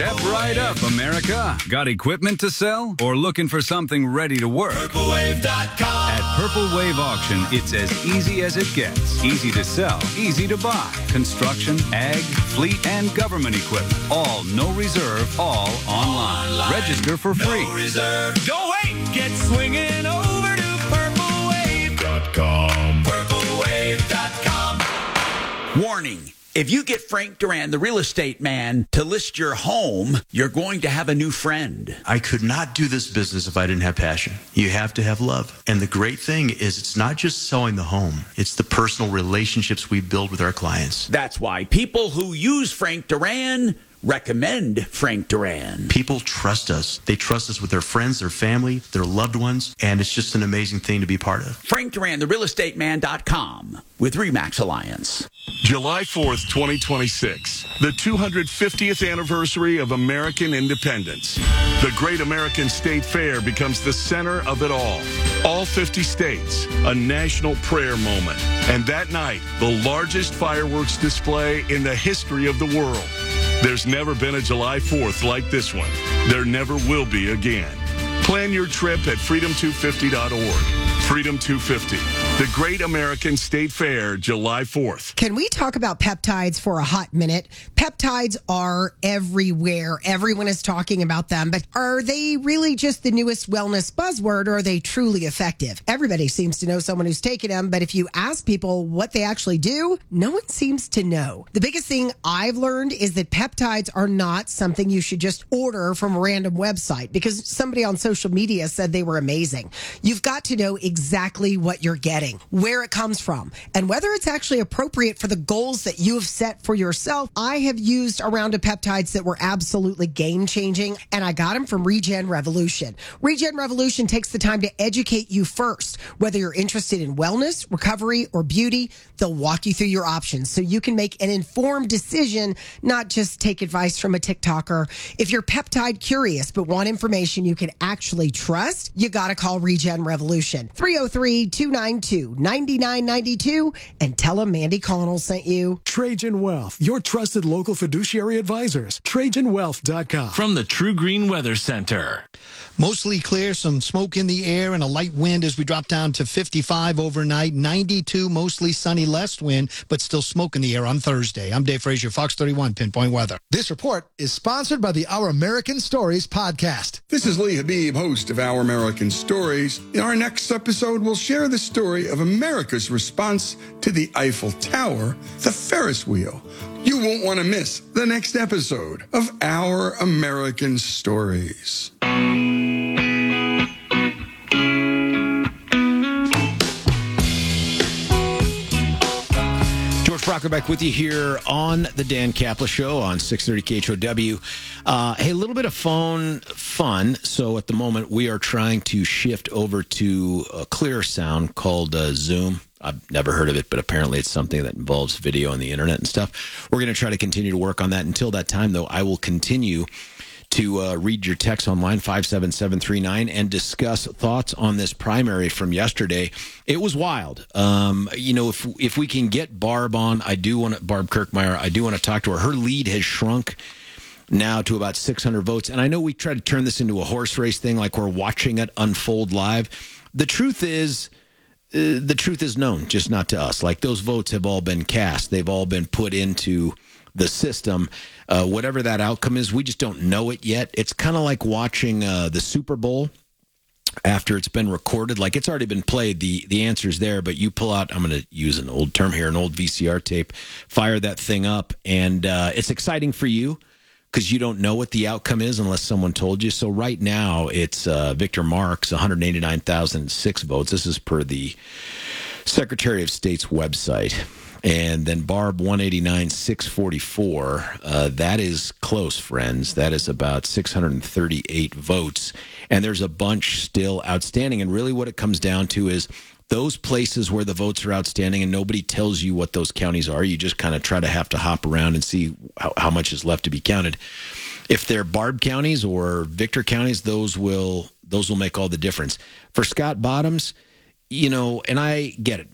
Step right up, America. Got equipment to sell or looking for something ready to work? PurpleWave.com. At Purple Wave Auction, it's as easy as it gets. Easy to sell, easy to buy. Construction, ag, fleet, and government equipment. All no reserve, all online. Register for free. No reserve. Don't wait. Get swinging over to PurpleWave.com. PurpleWave.com. Warning. If you get Frank Duran, the real estate man, to list your home, you're going to have a new friend. I could not do this business if I didn't have passion. You have to have love. And the great thing is it's not just selling the home. It's the personal relationships we build with our clients. That's why people who use Frank Duran recommend Frank Duran. People trust us. They trust us with their friends, their family, their loved ones, and it's just an amazing thing to be part of. Frank Duran, therealestateman.com with RE/MAX Alliance. July 4th, 2026, the 250th anniversary of American independence. The Great American State Fair becomes the center of it all. All 50 states, a national prayer moment. And that night, the largest fireworks display in the history of the world. There's never been a July 4th like this one. There never will be again. Plan your trip at freedom250.org. Freedom 250, the Great American State Fair, July 4th. Can we talk about peptides for a hot minute? Peptides are everywhere. Everyone is talking about them, but are they really just the newest wellness buzzword, or are they truly effective? Everybody seems to know someone who's taken them, but if you ask people what they actually do, no one seems to know. The biggest thing I've learned is that peptides are not something you should just order from a random website because somebody on social media said they were amazing. You've got to know exactly what you're getting, where it comes from, and whether it's actually appropriate for the goals that you have set for yourself. I have used a round of peptides that were absolutely game-changing, and I got them from Regen Revolution. Regen Revolution takes the time to educate you first. Whether you're interested in wellness, recovery, or beauty, they'll walk you through your options so you can make an informed decision, not just take advice from a TikToker. If you're peptide curious but want information you can actually trust, you got to call Regen Revolution. 303-292-9992 and tell them Mandy Connell sent you. Trajan Wealth, your trusted local fiduciary advisors. TrajanWealth.com. From the True Green Weather Center. Mostly clear, some smoke in the air and a light wind as we drop down to 55 overnight, 92, mostly sunny, less wind, but still smoke in the air on Thursday. I'm Dave Frazier, Fox 31 Pinpoint Weather. This report is sponsored by the Our American Stories podcast. This is Lee Habib, host of Our American Stories. In our next episode, we'll share the story of America's response to the Eiffel Tower, the Ferris wheel. You won't want to miss the next episode of Our American Stories. George Brockerbeck with you here on the Dan Kaplan Show on 630 KHOW. Hey, a little bit of phone fun. So at the moment, we are trying to shift over to a clearer sound called Zoom. I've never heard of it, but apparently it's something that involves video on the internet and stuff. We're going to try to continue to work on that. Until that time, though, I will continue to read your text online, 57739, and discuss thoughts on this primary from yesterday. It was wild. If we can get Barb on, Barb Kirkmeyer, I do want to talk to her. Her lead has shrunk now to about 600 votes. And I know we try to turn this into a horse race thing, like we're watching it unfold live. The truth is known, just not to us. Like, those votes have all been cast. They've all been put into the system. Whatever that outcome is, we just don't know it yet. It's kind of like watching the Super Bowl after it's been recorded. Like, it's already been played. The answer's there, but you pull out, I'm going to use an old term here, an old VCR tape, fire that thing up, and it's exciting for you because you don't know what the outcome is unless someone told you. So right now, it's Victor Marks, 189,006 votes. This is per the Secretary of State's website. And then Barb, 189,644. That is close, friends. That is about 638 votes. And there's a bunch still outstanding. And really what it comes down to is those places where the votes are outstanding and nobody tells you what those counties are. You just kind of try to have to hop around and see how much is left to be counted. If they're Barb counties or Victor counties, those will make all the difference. For Scott Bottoms, and I get it.